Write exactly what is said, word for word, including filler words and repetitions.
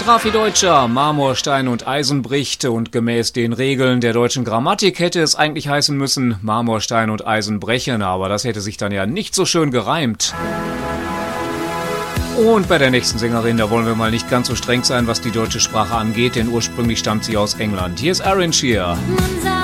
Brav wie Deutscher, Marmorstein und Eisen bricht, und gemäß den Regeln der deutschen Grammatik hätte es eigentlich heißen müssen, Marmorstein und Eisen brechen, aber das hätte sich dann ja nicht so schön gereimt. Und bei der nächsten Sängerin, da wollen wir mal nicht ganz so streng sein, was die deutsche Sprache angeht, denn ursprünglich stammt sie aus England. Hier ist Erin Shear.